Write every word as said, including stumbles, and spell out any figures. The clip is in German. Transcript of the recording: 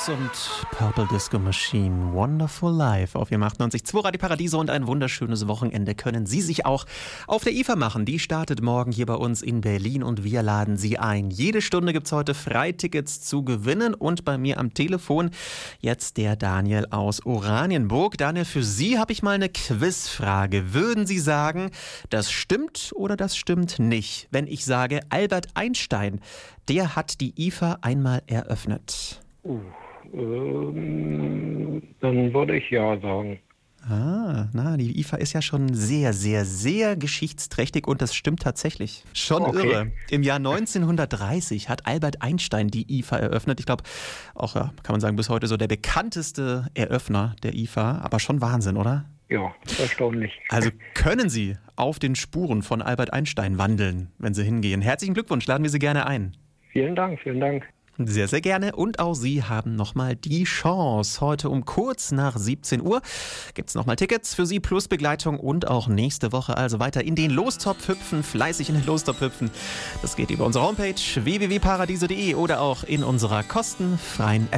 und Purple Disco Machine, Wonderful Life auf Ihrem achtundneunzig Komma zwei Radio Paradiso, und ein wunderschönes Wochenende können Sie sich auch auf der I F A machen. Die startet morgen hier bei uns in Berlin und wir laden Sie ein. Jede Stunde gibt es heute Freitickets zu gewinnen, und bei mir am Telefon jetzt der Daniel aus Oranienburg. Daniel, für Sie habe ich mal eine Quizfrage. Würden Sie sagen, das stimmt oder das stimmt nicht, wenn ich sage, Albert Einstein, der hat die I F A einmal eröffnet? Uh, ähm, dann würde ich ja sagen. Ah, na, die I F A ist ja schon sehr, sehr, sehr geschichtsträchtig, und das stimmt tatsächlich. Schon Okay. irre. Im Jahr neunzehnhundertdreißig hat Albert Einstein die I F A eröffnet. Ich glaube, auch, ja, kann man sagen, bis heute so der bekannteste Eröffner der I F A. Aber schon Wahnsinn, oder? Ja, erstaunlich. Also können Sie auf den Spuren von Albert Einstein wandeln, wenn Sie hingehen. Herzlichen Glückwunsch, laden wir Sie gerne ein. Vielen Dank, vielen Dank. Sehr, sehr gerne. Und auch Sie haben nochmal die Chance. Heute um kurz nach siebzehn Uhr gibt es nochmal Tickets für Sie plus Begleitung, und auch nächste Woche also weiter in den Lostopf hüpfen, fleißig in den Lostopf hüpfen. Das geht über unsere Homepage w w w punkt paradiso punkt de oder auch in unserer kostenfreien App.